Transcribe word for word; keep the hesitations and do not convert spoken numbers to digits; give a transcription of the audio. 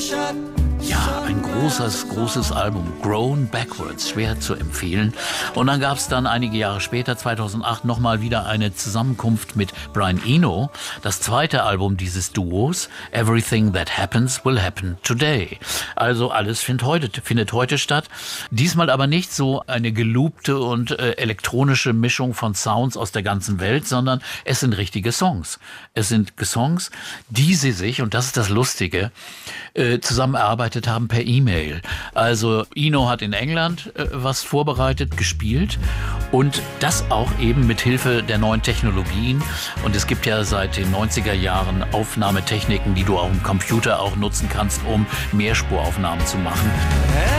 Ja, ein großes, großes Album, Grown Backwards, schwer zu empfehlen. Und dann gab es dann einige Jahre später, zweitausendacht, nochmal wieder eine Zusammenkunft mit Brian Eno, das zweite Album dieses Duos, Everything That Happens Will Happen Today. Also alles findet heute, findet heute statt. Diesmal aber nicht so eine geloopte und äh, elektronische Mischung von Sounds aus der ganzen Welt, sondern es sind richtige Songs. Es sind Songs, die sie sich, und das ist das Lustige, äh, zusammenarbeitet haben per E-Mail. Also Eno hat in England äh, was vorbereitet, gespielt und das auch eben mit Hilfe der neuen Technologien. Und es gibt ja seit den neunziger Jahren Aufnahmetechniken, die du auch im Computer auch nutzen kannst, um Mehrspuraufnahmen zu machen.